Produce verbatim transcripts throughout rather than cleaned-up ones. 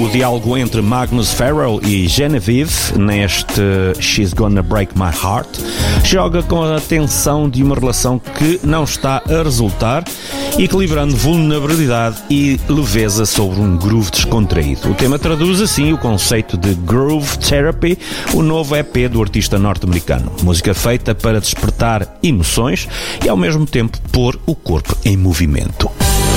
o diálogo entre Magnus Farrell e Genevieve neste She's Gonna Break My Heart joga com a tensão de uma relação que não está a resultar, equilibrando vulnerabilidade e leveza sobre um groove descontraído. O tema traduz assim o conceito de Groove Therapy, o novo E P do artista norte-americano. Música feita para despertar emoções e ao mesmo tempo pôr o corpo em movimento.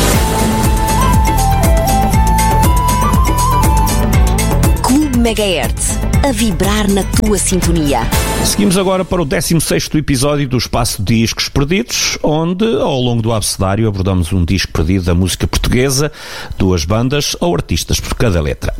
Megahertz, a vibrar na tua sintonia. Seguimos agora para o décimo sexto episódio do Espaço Discos Perdidos, onde, ao longo do abecedário, abordamos um disco perdido da música portuguesa, duas bandas ou artistas por cada letra.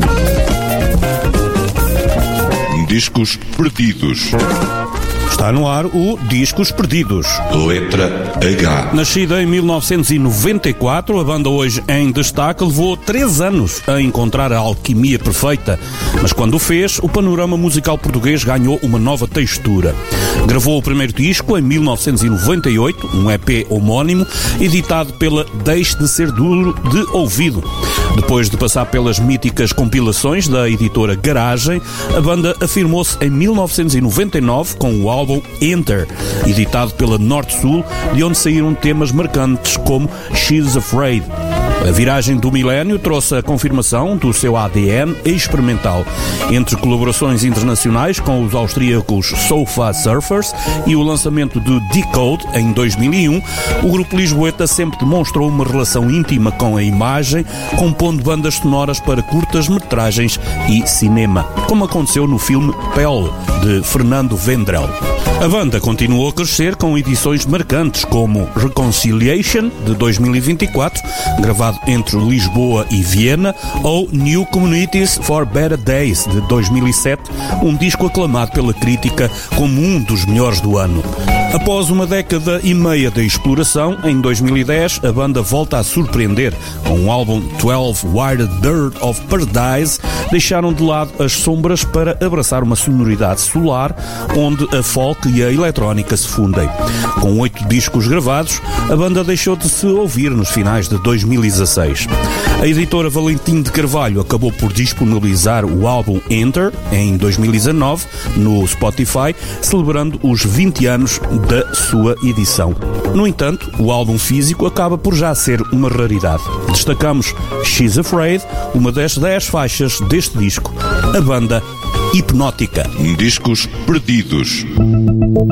Discos Perdidos. Está no ar o Discos Perdidos. Letra H. Nascida em mil novecentos e noventa e quatro, a banda hoje em destaque levou três anos a encontrar a alquimia perfeita, mas quando o fez, o panorama musical português ganhou uma nova textura. Gravou o primeiro disco em mil novecentos e noventa e oito, um E P homónimo, editado pela Deixe de Ser Duro de Ouvido. Depois de passar pelas míticas compilações da editora Garagem, a banda afirmou-se em mil novecentos e noventa e nove com o álbum Enter, editado pela Norte Sul, de onde saíram temas marcantes como She's Afraid. A viragem do milénio trouxe a confirmação do seu A D N experimental, entre colaborações internacionais com os austríacos Sofa Surfers e o lançamento do Decode em dois mil e um. O grupo lisboeta sempre demonstrou uma relação íntima com a imagem, compondo bandas sonoras para curtas-metragens e cinema, como aconteceu no filme Pele, de Fernando Vendrell. A banda continuou a crescer com edições marcantes como Reconciliation, de dois mil e vinte e quatro, gravado entre Lisboa e Viena, ou New Communities for Better Days, de dois mil e sete, um disco aclamado pela crítica como um dos melhores do ano. Após uma década e meia de exploração, em dois mil e dez, a banda volta a surpreender. Com o álbum Twelve Wired Bird of Paradise, deixaram de lado as sombras para abraçar uma sonoridade solar, onde a folk e a eletrónica se fundem. Com oito discos gravados, a banda deixou de se ouvir nos finais de dois mil e dezasseis. A editora Valentim de Carvalho acabou por disponibilizar o álbum Enter, em dois mil e dezanove, no Spotify, celebrando os vinte anos da sua edição. No entanto, o álbum físico acaba por já ser uma raridade. Destacamos She's Afraid, uma das dez faixas deste disco, a banda Hipnótica. Discos Perdidos.